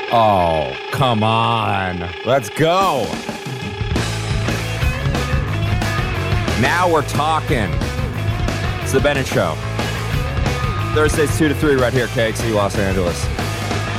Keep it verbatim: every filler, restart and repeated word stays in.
Oh, come on. Let's go. Now we're talking. It's the Bennett Show. Thursdays two to three right here, K X C Los Angeles.